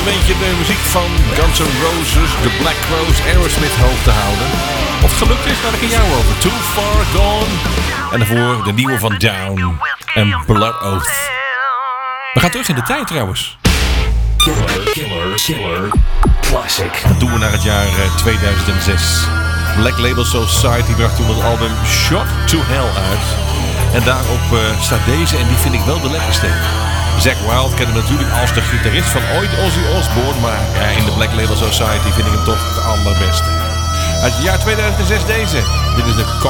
Een beetje de muziek van Guns N' Roses, The Black Crowes, Aerosmith hoog te houden. Of het gelukt is, laat ik aan jou over. Too Far Gone. En daarvoor de nieuwe van Down en Blood Oath. We gaan terug in de tijd trouwens. Killer Classic. Dat doen we naar het jaar 2006. Black Label Society bracht toen het album Shot to Hell uit. En daarop staat deze en die vind ik wel de lekkerste. Zakk Wylde kennen we natuurlijk als de gitarist van ooit Ozzy Osbourne. Maar ja, in de Black Label Society vind ik hem toch het allerbeste. Uit het jaar 2006 deze. Dit is de